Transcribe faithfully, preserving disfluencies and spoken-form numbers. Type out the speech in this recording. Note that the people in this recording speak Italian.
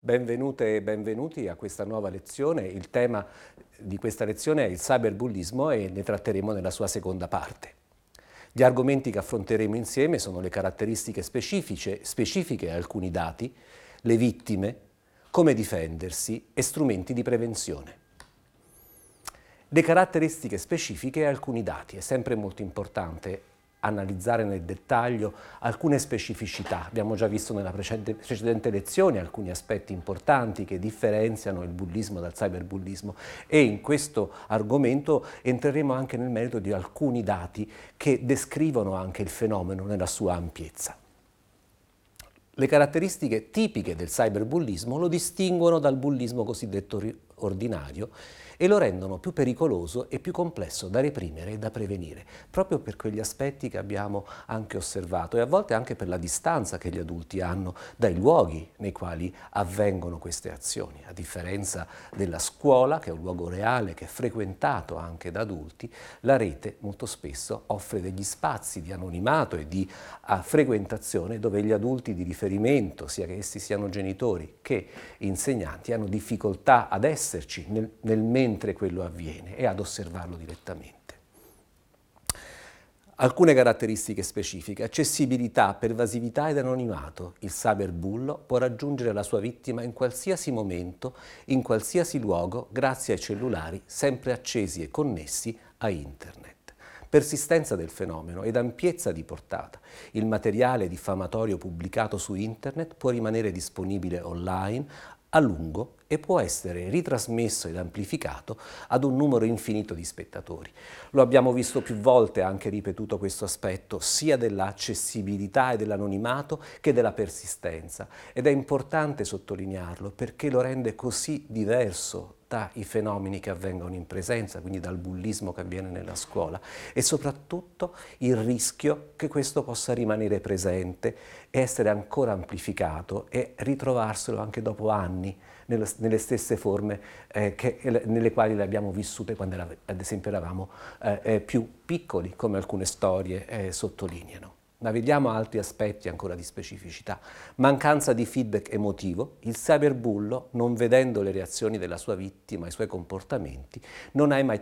Benvenute e benvenuti a questa nuova lezione. Il tema di questa lezione è il cyberbullismo e ne tratteremo nella sua seconda parte. Gli argomenti che affronteremo insieme sono le caratteristiche specifiche, specifiche a alcuni dati, le vittime, come difendersi e strumenti di prevenzione. Le caratteristiche specifiche a alcuni dati. È sempre molto importante analizzare nel dettaglio alcune specificità. Abbiamo già visto nella precedente, precedente lezione alcuni aspetti importanti che differenziano il bullismo dal cyberbullismo e in questo argomento entreremo anche nel merito di alcuni dati che descrivono anche il fenomeno nella sua ampiezza. Le caratteristiche tipiche del cyberbullismo lo distinguono dal bullismo cosiddetto ordinario e lo rendono più pericoloso e più complesso da reprimere e da prevenire, proprio per quegli aspetti che abbiamo anche osservato e a volte anche per la distanza che gli adulti hanno dai luoghi nei quali avvengono queste azioni. A differenza della scuola, che è un luogo reale, che è frequentato anche da adulti, la rete molto spesso offre degli spazi di anonimato e di uh, frequentazione dove gli adulti di riferimento, sia che essi siano genitori che insegnanti, hanno difficoltà ad esserci nel, nel mentre quello avviene e ad osservarlo direttamente. Alcune caratteristiche specifiche: accessibilità, pervasività ed anonimato. Il cyberbullo può raggiungere la sua vittima in qualsiasi momento, in qualsiasi luogo, grazie ai cellulari sempre accesi e connessi a internet. Persistenza del fenomeno ed ampiezza di portata. Il materiale diffamatorio pubblicato su internet può rimanere disponibile online a lungo e può essere ritrasmesso ed amplificato ad un numero infinito di spettatori. Lo abbiamo visto più volte, anche ripetuto questo aspetto, sia dell'accessibilità e dell'anonimato che della persistenza. Ed è importante sottolinearlo perché lo rende così diverso dai fenomeni che avvengono in presenza, quindi dal bullismo che avviene nella scuola, e soprattutto il rischio che questo possa rimanere presente e essere ancora amplificato e ritrovarselo anche dopo anni nelle, nelle stesse forme eh, che, nelle quali le abbiamo vissute quando era, ad esempio eravamo eh, più piccoli, come alcune storie eh, sottolineano. Ma vediamo altri aspetti ancora di specificità. Mancanza di feedback emotivo. Il cyberbullo, non vedendo le reazioni della sua vittima, i suoi comportamenti, non ha mai